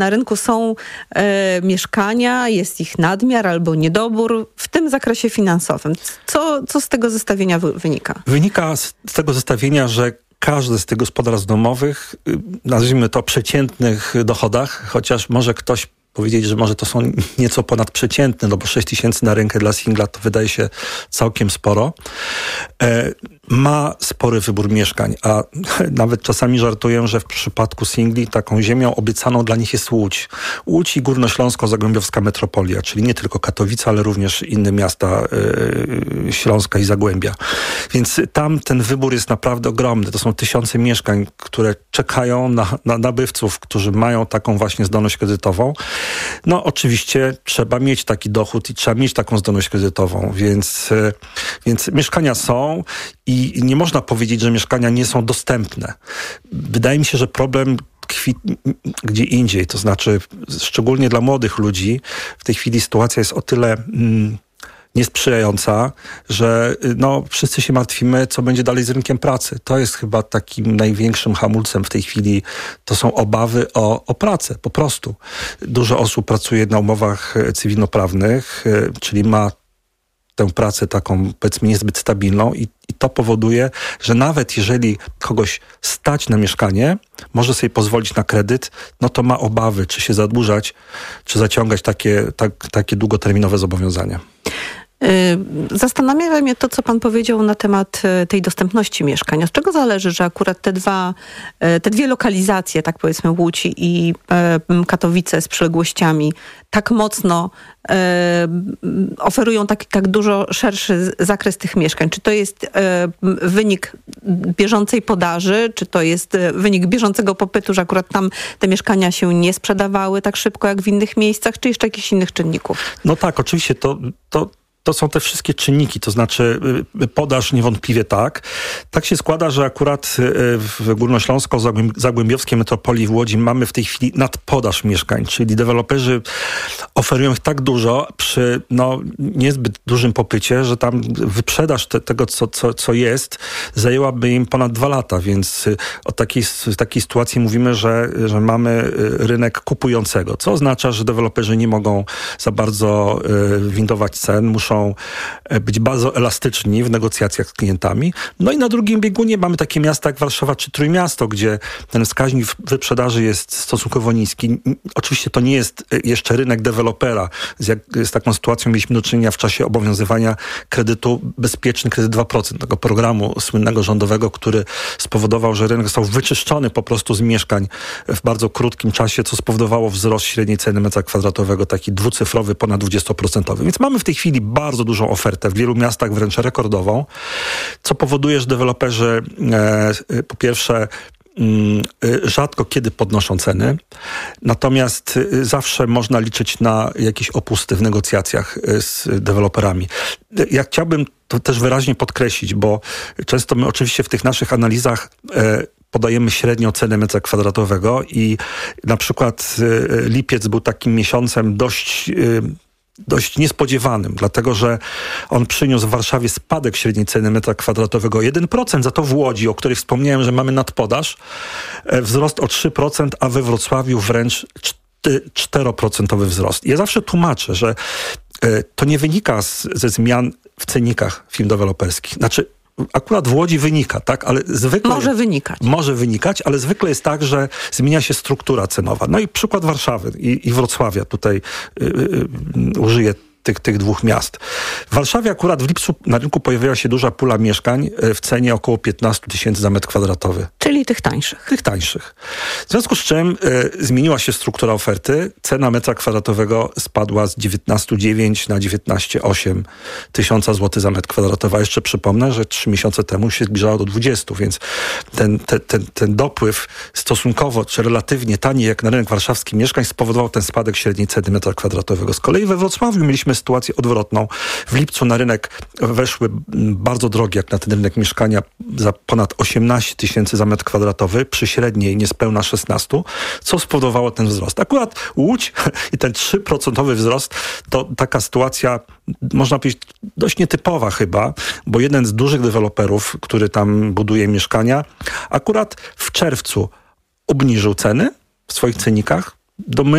na rynku są mieszkania, jest ich nadmiar albo niedobór w tym zakresie finansowym. Co z tego zestawienia wynika? Wynika z tego zestawienia, że każdy z tych gospodarstw domowych, nazwijmy to przeciętnych dochodach, chociaż może ktoś powiedzieć, że może to są nieco ponadprzeciętne, no bo 6 000 na rękę dla singla to wydaje się całkiem sporo. Ma spory wybór mieszkań, a nawet czasami żartuję, że w przypadku singli taką ziemią obiecaną dla nich jest Łódź. Łódź i Górnośląsko-Zagłębiowska metropolia, czyli nie tylko Katowice, ale również inne miasta Śląska i Zagłębia. Więc tam ten wybór jest naprawdę ogromny. To są tysiące mieszkań, które czekają na nabywców, którzy mają taką właśnie zdolność kredytową. No oczywiście trzeba mieć taki dochód i trzeba mieć taką zdolność kredytową, więc mieszkania są i nie można powiedzieć, że mieszkania nie są dostępne. Wydaje mi się, że problem tkwi gdzie indziej, to znaczy szczególnie dla młodych ludzi w tej chwili sytuacja jest o tyle niesprzyjająca, że wszyscy się martwimy, co będzie dalej z rynkiem pracy. To jest chyba takim największym hamulcem w tej chwili. To są obawy o pracę, po prostu. Dużo osób pracuje na umowach cywilnoprawnych, czyli ma tę pracę taką, powiedzmy, niezbyt stabilną i to powoduje, że nawet jeżeli kogoś stać na mieszkanie, może sobie pozwolić na kredyt, no to ma obawy, czy się zadłużać, czy zaciągać takie długoterminowe zobowiązania. Zastanawia mnie to, co pan powiedział na temat tej dostępności mieszkań. Od czego zależy, że akurat te dwie lokalizacje, tak powiedzmy Łódź i Katowice z przyległościami, tak mocno oferują tak dużo szerszy zakres tych mieszkań? Czy to jest wynik bieżącej podaży, czy to jest wynik bieżącego popytu, że akurat tam te mieszkania się nie sprzedawały tak szybko jak w innych miejscach, czy jeszcze jakichś innych czynników? No tak, oczywiście to są te wszystkie czynniki, to znaczy podaż niewątpliwie tak. Tak się składa, że akurat w Górnośląsko-Zagłębiowskiej metropolii w Łodzi mamy w tej chwili nadpodaż mieszkań, czyli deweloperzy oferują ich tak dużo przy niezbyt dużym popycie, że tam wyprzedaż tego, co jest, zajęłaby im ponad 2 lata, więc w takiej sytuacji mówimy, że mamy rynek kupującego, co oznacza, że deweloperzy nie mogą za bardzo windować cen, muszą być bardzo elastyczni w negocjacjach z klientami. No i na drugim biegunie mamy takie miasta jak Warszawa czy Trójmiasto, gdzie ten wskaźnik wyprzedaży jest stosunkowo niski. Oczywiście to nie jest jeszcze rynek dewelopera. Z taką sytuacją mieliśmy do czynienia w czasie obowiązywania kredytu Bezpieczny Kredyt 2%, tego programu słynnego rządowego, który spowodował, że rynek został wyczyszczony po prostu z mieszkań w bardzo krótkim czasie, co spowodowało wzrost średniej ceny metra kwadratowego, taki dwucyfrowy, ponad 20%. Więc mamy w tej chwili bardzo dużą ofertę, w wielu miastach wręcz rekordową, co powoduje, że deweloperzy po pierwsze rzadko kiedy podnoszą ceny, natomiast zawsze można liczyć na jakieś opusty w negocjacjach z deweloperami. Ja chciałbym to też wyraźnie podkreślić, bo często my oczywiście w tych naszych analizach podajemy średnią cenę metra kwadratowego i na przykład lipiec był takim miesiącem dość niespodziewanym, dlatego że on przyniósł w Warszawie spadek średniej ceny metra kwadratowego 1%, za to w Łodzi, o której wspomniałem, że mamy nadpodaż, wzrost o 3%, a we Wrocławiu wręcz 4% wzrost. Ja zawsze tłumaczę, że to nie wynika ze zmian w cennikach firm deweloperskich. Znaczy, akurat w Łodzi wynika, tak? Ale zwykle może wynikać, ale zwykle jest tak, że zmienia się struktura cenowa. No i przykład Warszawy i Wrocławia tutaj użyję tych dwóch miast. W Warszawie akurat w lipcu na rynku pojawiła się duża pula mieszkań w cenie około 15 000 za metr kwadratowy. Czyli tych tańszych. Tych tańszych. W związku z czym zmieniła się struktura oferty. Cena metra kwadratowego spadła z 19,9 na 19,8 tysiąca złotych za metr kwadratowy. A jeszcze przypomnę, że 3 miesiące temu się zbliżało do 20, więc ten dopływ stosunkowo czy relatywnie tani jak na rynek warszawski mieszkań spowodował ten spadek średniej ceny metra kwadratowego. Z kolei we Wrocławiu mieliśmy sytuację odwrotną. W lipcu na rynek weszły bardzo drogie, jak na ten rynek mieszkania, za ponad 18 tysięcy za metr kwadratowy, przy średniej niespełna 16, co spowodowało ten wzrost. Akurat Łódź i ten 3% wzrost to taka sytuacja, można powiedzieć, dość nietypowa chyba, bo jeden z dużych deweloperów, który tam buduje mieszkania, akurat w czerwcu obniżył ceny w swoich cennikach,